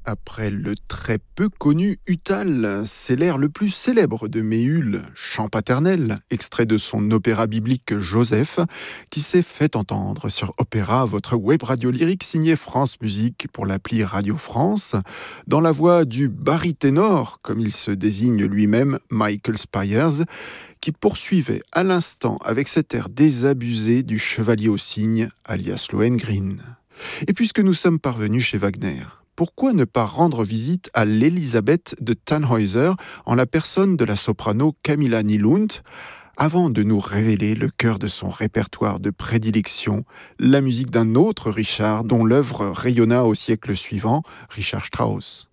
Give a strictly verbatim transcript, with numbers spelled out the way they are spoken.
Après le très peu connu Uthal, c'est l'air le plus célèbre de Méhul, chant paternel, extrait de son opéra biblique Joseph, qui s'est fait entendre sur Opéra, votre web radio lyrique signée France Musique pour l'appli Radio France, dans la voix du baryténor, comme il se désigne lui-même, Michael Spyers, qui poursuivait à l'instant avec cet air désabusé du chevalier au cygne, alias Lohengrin. Et puisque nous sommes parvenus chez Wagner, pourquoi ne pas rendre visite à l'Élisabeth de Tannhäuser en la personne de la soprano Camilla Nylund, avant de nous révéler le cœur de son répertoire de prédilection, la musique d'un autre Richard dont l'œuvre rayonna au siècle suivant, Richard Strauss.